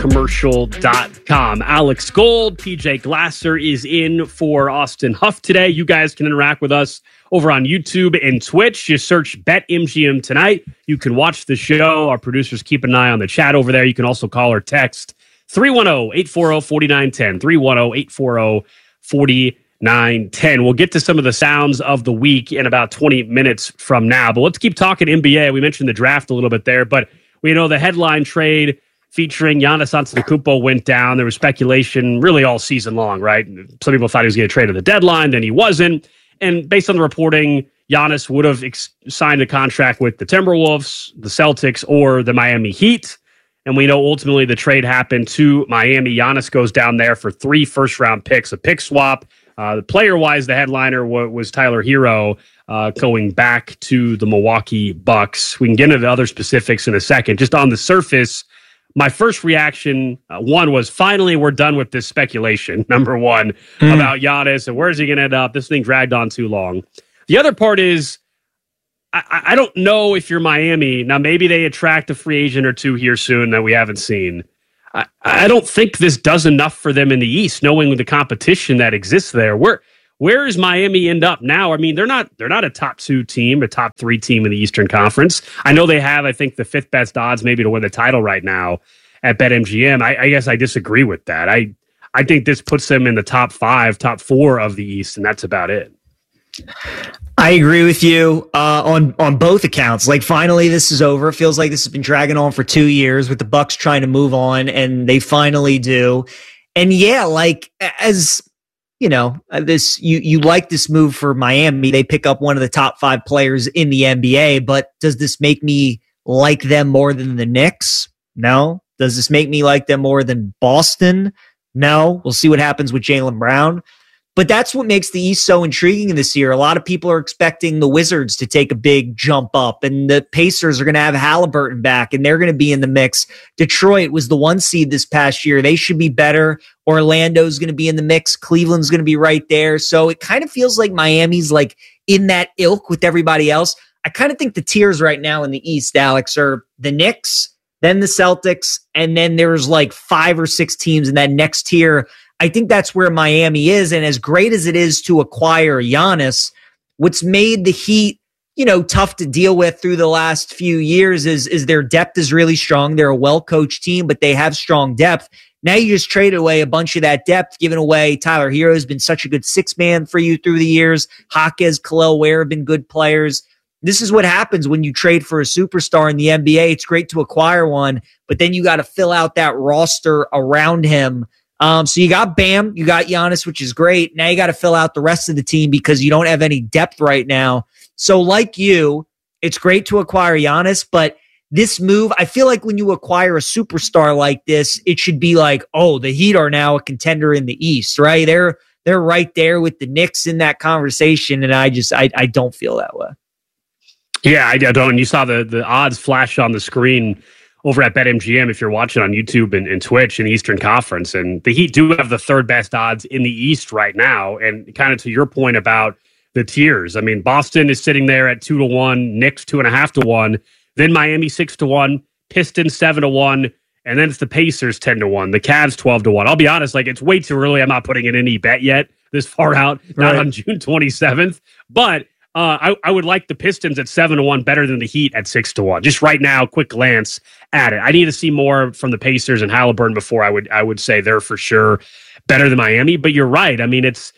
bigcommercial.com. Alex Gold, PJ Glasser is in for Austin Huff today. You guys can interact with us over on YouTube and Twitch. Just search BetMGM tonight. You can watch the show. Our producers keep an eye on the chat over there. You can also call or text 310-840-4910. 310-840-4910. We'll get to some of the sounds of the week in about 20 minutes from now. But let's keep talking NBA. We mentioned the draft a little bit there, but we know the headline trade featuring Giannis Antetokounmpo went down. There was speculation really all season long, right? Some people thought he was going to trade at the deadline, then he wasn't. And based on the reporting, Giannis would have signed a contract with the Timberwolves, the Celtics, or the Miami Heat. And we know ultimately the trade happened to Miami. Giannis goes down there for 3 first-round picks, a pick swap. Player-wise, the headliner was Tyler Hero going back to the Milwaukee Bucks. We can get into other specifics in a second. Just on the surface, my first reaction, one, was finally we're done with this speculation, number one, about Giannis and where's he going to end up. This thing dragged on too long. The other part is, I don't know if you're Miami. Now, maybe they attract a free agent or two here soon that we haven't seen. I don't think this does enough for them in the East, knowing the competition that exists there. Where does Miami end up now? I mean, they're not a top 2 team, a top 3 team in the Eastern Conference. I know they have, I think, the 5th best odds maybe to win the title right now at BetMGM. I guess I disagree with that. I think this puts them in the top 5, top 4 of the East, and that's about it. I agree with you on both accounts. Like, finally, this is over. It feels like this has been dragging on for 2 years with the Bucks trying to move on, and they finally do. And yeah, like, as you know, this you like this move for Miami. They pick up one of the top 5 players in the NBA, but does this make me like them more than the Knicks? No. Does this make me like them more than Boston? No. We'll see what happens with Jaylen Brown. But that's what makes the East so intriguing this year. A lot of people are expecting the Wizards to take a big jump up, and the Pacers are going to have Halliburton back, and they're going to be in the mix. Detroit was the 1 seed this past year. They should be better. Orlando's going to be in the mix. Cleveland's going to be right there. So it kind of feels like Miami's like in that ilk with everybody else. I kind of think the tiers right now in the East, Alex, are the Knicks, then the Celtics, and then there's like 5 or 6 teams in that next tier. I think that's where Miami is. And as great as it is to acquire Giannis, what's made the Heat, tough to deal with through the last few years is their depth is really strong. They're a well-coached team, but they have strong depth. Now you just traded away a bunch of that depth, giving away Tyler Hero has been such a good 6-man for you through the years. Jaquez, Khalil Ware have been good players. This is what happens when you trade for a superstar in the NBA. It's great to acquire one, but then you got to fill out that roster around him. So you got Bam, you got Giannis, which is great. Now you got to fill out the rest of the team because you don't have any depth right now. So like you, it's great to acquire Giannis, but this move, I feel like when you acquire a superstar like this, it should be like, oh, the Heat are now a contender in the East, right? They're right there with the Knicks in that conversation, and I don't feel that way. Yeah, I don't. And you saw the odds flash on the screen over at BetMGM if you're watching on YouTube and Twitch in the Eastern Conference. And the Heat do have the 3rd best odds in the East right now. And kind of to your point about the tiers, I mean, Boston is sitting there at 2-1, Knicks 2.5-1, then Miami 6-1, Pistons 7-1, and then it's the Pacers 10-1, the Cavs 12-1. I'll be honest, like, it's way too early. I'm not putting in any bet yet this far out, not on June 27th. But I would like the Pistons at 7-1 better than the Heat at 6-1. Just right now, quick glance at it. I need to see more from the Pacers and Halliburton before I would say they're for sure better than Miami. But you're right. I mean, it's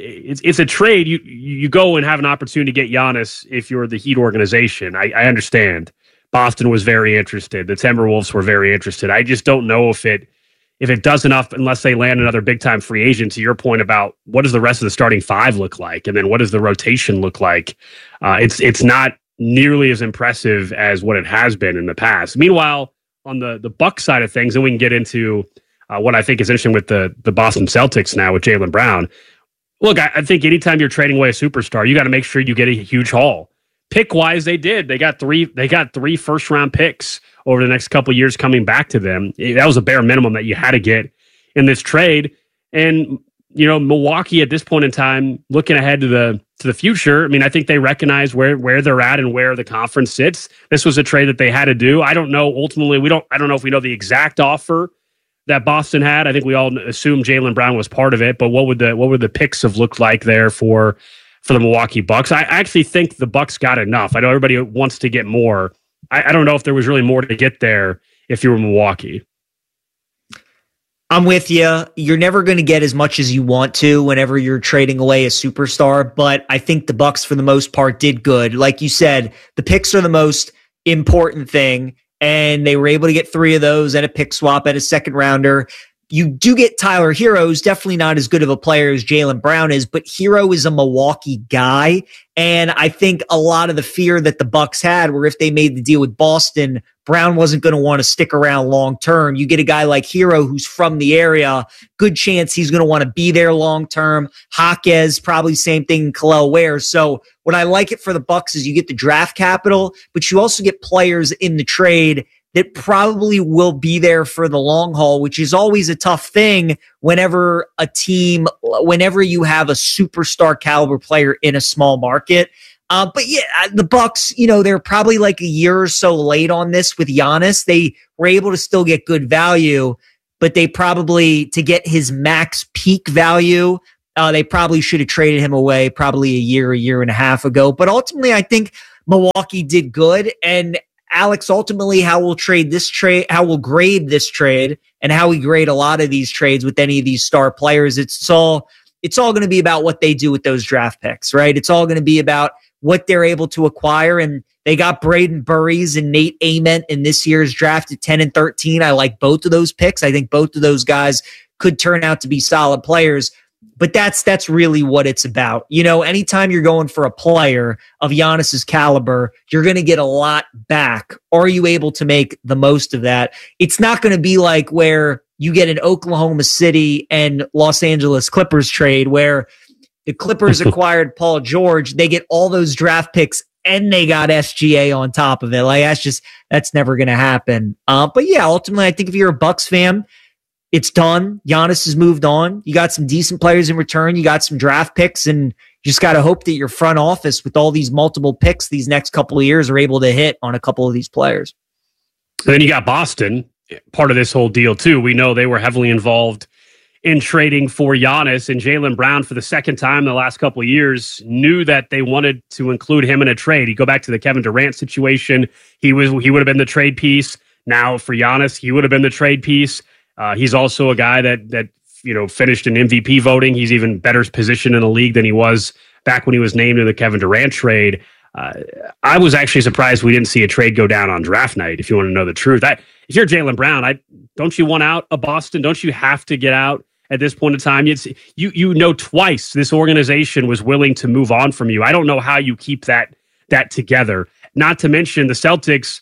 a trade. You go and have an opportunity to get Giannis if you're the Heat organization. I understand. Boston was very interested. The Timberwolves were very interested. I just don't know if it does enough unless they land another big-time free agent, to your point about what does the rest of the starting 5 look like, and then what does the rotation look like. It's not nearly as impressive as what it has been in the past. Meanwhile, on the Bucks side of things, and we can get into what I think is interesting with the Boston Celtics now with Jaylen Brown. Look, I think anytime you're trading away a superstar, you got to make sure you get a huge haul. Pick-wise, they did. They got 3 first-round picks over the next couple of years coming back to them. That was a bare minimum that you had to get in this trade. And, Milwaukee at this point in time, looking ahead to the future, I mean, I think they recognize where they're at and where the conference sits. This was a trade that they had to do. I don't know. Ultimately, I don't know if we know the exact offer that Boston had? I think we all assumed Jaylen Brown was part of it, but what would the picks have looked like there for the Milwaukee Bucks? I actually think the Bucks got enough. I know everybody wants to get more. I don't know if there was really more to get there if you were Milwaukee. I'm with you. You're never going to get as much as you want to whenever you're trading away a superstar, but I think the Bucks, for the most part, did good. Like you said, the picks are the most important thing, and they were able to get 3 of those and a pick swap and a second rounder. You do get Tyler Hero, who's definitely not as good of a player as Jaylen Brown is, but Hero is a Milwaukee guy. And I think a lot of the fear that the Bucks had were if they made the deal with Boston, Brown wasn't going to want to stick around long term. You get a guy like Hero who's from the area, good chance he's going to want to be there long term. Jaquez, probably same thing in Kel'el Ware. So what I like it for the Bucks is you get the draft capital, but you also get players in the trade that probably will be there for the long haul, which is always a tough thing whenever you have a superstar caliber player in a small market. But yeah, the Bucks, they're probably like a year or so late on this with Giannis. They were able to still get good value, but they probably, to get his max peak value, they probably should have traded him away probably a year and a half ago. But ultimately, I think Milwaukee did good. And Alex, ultimately, how we'll grade this trade, and how we grade a lot of these trades with any of these star players, it's all going to be about what they do with those draft picks, right? It's all going to be about what they're able to acquire. And they got Braden Burries and Nate Ament in this year's draft at 10 and 13. I like both of those picks. I think both of those guys could turn out to be solid players. But that's really what it's about. Anytime you're going for a player of Giannis's caliber, you're going to get a lot back. Are you able to make the most of that? It's not going to be like where you get an Oklahoma City and Los Angeles Clippers trade where the Clippers acquired Paul George. They get all those draft picks and they got SGA on top of it. Like that's never going to happen. But yeah, ultimately, I think if you're a Bucks fan, it's done. Giannis has moved on. You got some decent players in return. You got some draft picks, and you just got to hope that your front office, with all these multiple picks these next couple of years, are able to hit on a couple of these players. And then you got Boston, part of this whole deal too. We know they were heavily involved in trading for Giannis, and Jaylen Brown, for the second time in the last couple of years, knew that they wanted to include him in a trade. You go back to the Kevin Durant situation. He would have been the trade piece. Now for Giannis, he would have been the trade piece. He's also a guy that finished in MVP voting. He's even better positioned in the league than he was back when he was named in the Kevin Durant trade. I was actually surprised we didn't see a trade go down on draft night, if you want to know the truth. If you're Jaylen Brown, don't you want out of Boston? Don't you have to get out at this point in time? Twice this organization was willing to move on from you. I don't know how you keep that together. Not to mention the Celtics,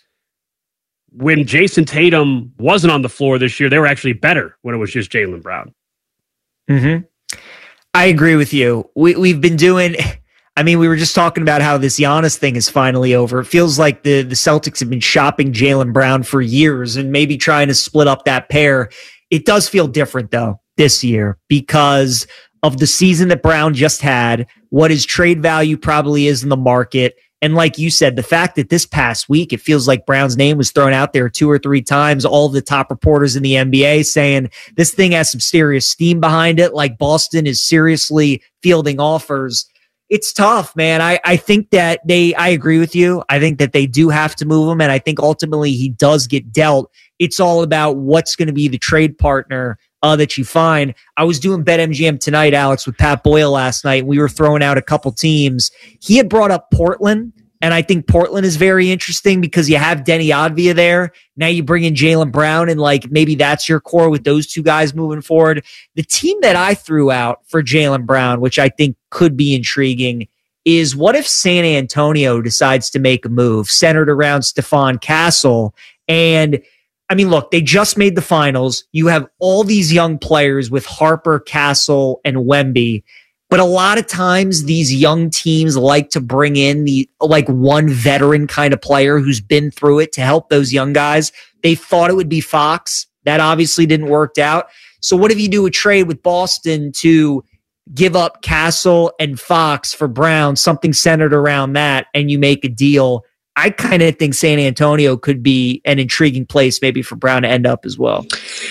when Jason Tatum wasn't on the floor this year, they were actually better when it was just Jaylen Brown. Mm-hmm. I agree with you. We've been doing... we were just talking about how this Giannis thing is finally over. It feels like the Celtics have been shopping Jaylen Brown for years and maybe trying to split up that pair. It does feel different, though, this year because of the season that Brown just had, what his trade value probably is in the market. And like you said, the fact that this past week, it feels like Brown's name was thrown out there 2 or 3 times, all the top reporters in the NBA saying this thing has some serious steam behind it, like Boston is seriously fielding offers. It's tough, man. I think that I agree with you. I think that they do have to move him, and I think ultimately he does get dealt. It's all about what's going to be the trade partner that you find. I was doing BetMGM tonight, Alex, with Pat Boyle last night. We were throwing out a couple teams. He had brought up Portland, and I think Portland is very interesting because you have Denny Advia there. Now you bring in Jaylen Brown, and maybe that's your core with those 2 guys moving forward. The team that I threw out for Jaylen Brown, which I think could be intriguing, is what if San Antonio decides to make a move centered around Stephon Castle? And look, they just made the finals. You have all these young players with Harper, Castle, and Wemby. But a lot of times these young teams like to bring in one veteran kind of player who's been through it to help those young guys. They thought it would be Fox. That obviously didn't work out. So what if you do a trade with Boston to give up Castle and Fox for Brown, something centered around that, and you make a deal? I kind of think San Antonio could be an intriguing place maybe for Brown to end up as well.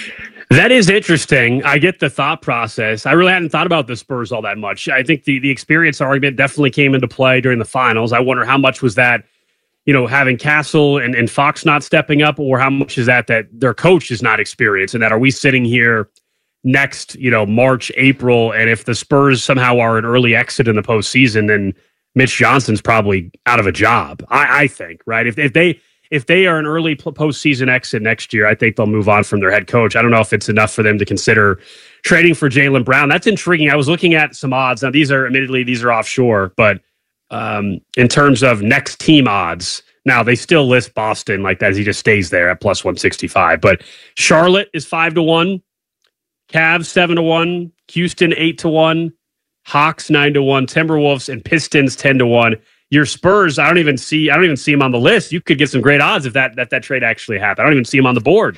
That is interesting. I get the thought process. I really hadn't thought about the Spurs all that much. I think the experience argument definitely came into play during the finals. I wonder how much was that, having Castle and Fox not stepping up, or how much is that their coach is not experienced, and that are we sitting here next, March, April, and if the Spurs somehow are an early exit in the postseason, then Mitch Johnson's probably out of a job. I think, right? If they are an early postseason exit next year, I think they'll move on from their head coach. I don't know if it's enough for them to consider trading for Jaylen Brown. That's intriguing. I was looking at some odds. Now, these are offshore, but in terms of next team odds, now they still list Boston like that as he just stays there at plus 165. But Charlotte is 5-1, Cavs 7-1, Houston 8-1, Hawks 9-1, Timberwolves and Pistons 10-1. Your Spurs, I don't even see them on the list. You could get some great odds if that trade actually happened. I don't even see them on the board.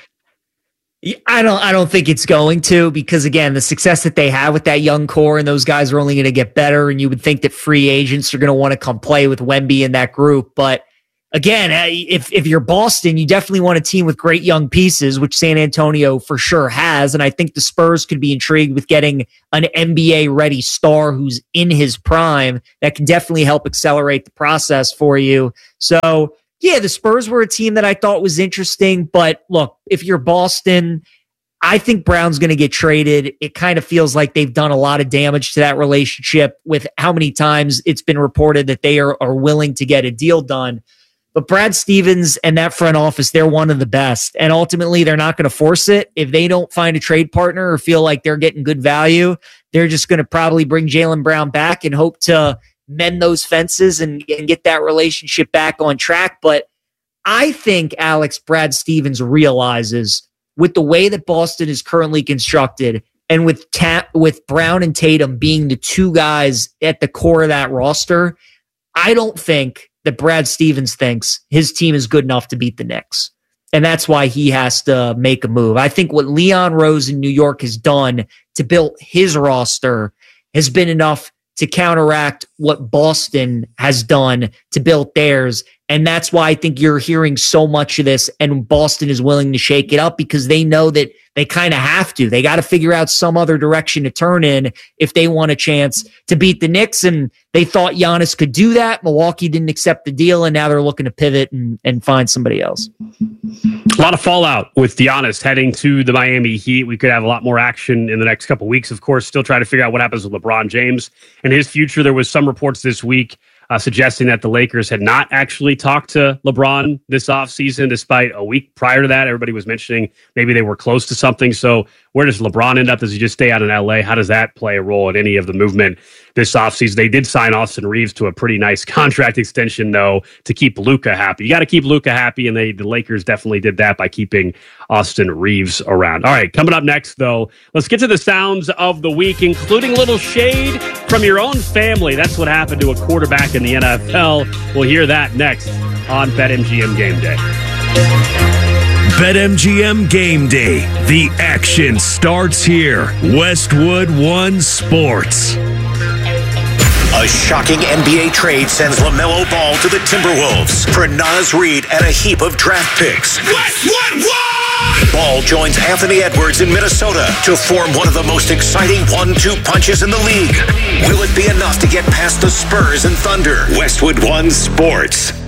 I don't think it's going to, because again, the success that they have with that young core and those guys are only going to get better. And you would think that free agents are going to want to come play with Wemby in that group. But again, if you're Boston, you definitely want a team with great young pieces, which San Antonio for sure has. And I think the Spurs could be intrigued with getting an NBA-ready star who's in his prime that can definitely help accelerate the process for you. So, yeah, the Spurs were a team that I thought was interesting. But look, if you're Boston, I think Brown's going to get traded. It kind of feels like they've done a lot of damage to that relationship with how many times it's been reported that they are willing to get a deal done. But Brad Stevens and that front office, they're one of the best. And ultimately, they're not going to force it. If they don't find a trade partner or feel like they're getting good value, they're just going to probably bring Jaylen Brown back and hope to mend those fences and get that relationship back on track. But I think, Alex, Brad Stevens realizes with the way that Boston is currently constructed and with Brown and Tatum being the two guys at the core of that roster, I don't think that Brad Stevens thinks his team is good enough to beat the Knicks. And that's why he has to make a move. I think what Leon Rose in New York has done to build his roster has been enough to counteract what Boston has done to build theirs. And that's why I think you're hearing so much of this, and Boston is willing to shake it up because they know that they kind of have to. They got to figure out some other direction to turn in if they want a chance to beat the Knicks. And they thought Giannis could do that. Milwaukee didn't accept the deal, and now they're looking to pivot and find somebody else. A lot of fallout with Giannis heading to the Miami Heat. We could have a lot more action in the next couple of weeks. Of course, still trying to figure out what happens with LeBron James and his future. There was some reports this week suggesting that the Lakers had not actually talked to LeBron this offseason, despite a week prior to that, everybody was mentioning maybe they were close to something. So where does LeBron end up? Does he just stay out in LA? How does that play a role in any of the movement this offseason? They did sign Austin Reeves to a pretty nice contract extension, though, to keep Luka happy. You got to keep Luka happy, and the Lakers definitely did that by keeping Austin Reeves around. All right, coming up next, though, let's get to the sounds of the week, including a little shade from your own family. That's what happened to a quarterback in the NFL. We'll hear that next on BetMGM Game Day. BetMGM Game Day. The action starts here. Westwood One Sports. A shocking NBA trade sends LaMelo Ball to the Timberwolves for Naz Reid and a heap of draft picks. Westwood One! Ball joins Anthony Edwards in Minnesota to form one of the most exciting 1-2 punches in the league. Will it be enough to get past the Spurs and Thunder? Westwood One Sports.